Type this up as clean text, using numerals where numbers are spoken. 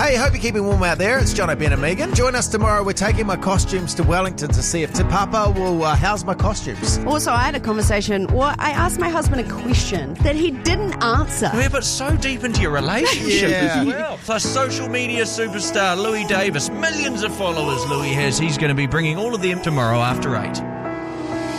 Hey, hope you're keeping warm out there. It's John O'Ben and Megan. Join us tomorrow. We're taking my costumes to Wellington to see if Te Papa will house my costumes. Also, I had a conversation. Well, I asked my husband a question that he didn't answer. Yeah, but so deep into your relationship Yeah. as well. Plus, social media superstar Louis Davis. Millions of followers Louis has. He's going to be bringing all of them tomorrow after 8.